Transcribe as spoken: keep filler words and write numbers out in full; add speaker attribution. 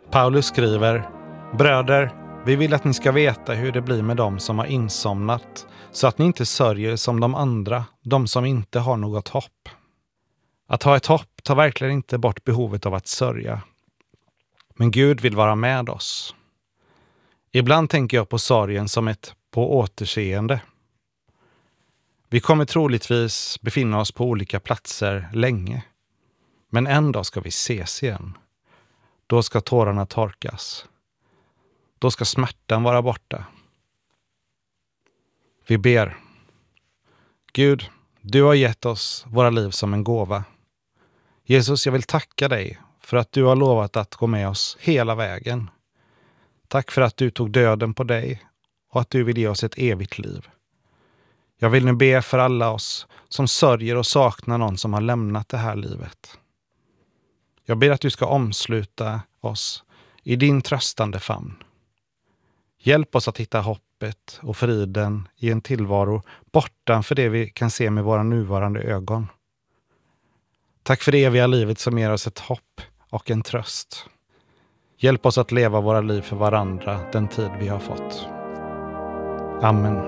Speaker 1: Paulus skriver: Bröder, vi vill att ni ska veta hur det blir med dem som har insomnat, så att ni inte sörjer som de andra, de som inte har något hopp. Att ha ett hopp tar verkligen inte bort behovet av att sörja. Men Gud vill vara med oss. Ibland tänker jag på sorgen som ett på återseende. Vi kommer troligtvis befinna oss på olika platser länge. Men en dag ska vi ses igen. Då ska tårarna torkas. Då ska smärtan vara borta. Vi ber. Gud, du har gett oss våra liv som en gåva. Jesus, jag vill tacka dig för att du har lovat att gå med oss hela vägen. Tack för att du tog döden på dig och att du vill ge oss ett evigt liv. Jag vill nu be för alla oss som sörjer och saknar någon som har lämnat det här livet. Jag ber att du ska omsluta oss i din tröstande famn. Hjälp oss att hitta hoppet och friden i en tillvaro bortanför det vi kan se med våra nuvarande ögon. Tack för det eviga livet som ger oss ett hopp och en tröst. Hjälp oss att leva våra liv för varandra den tid vi har fått. Amen.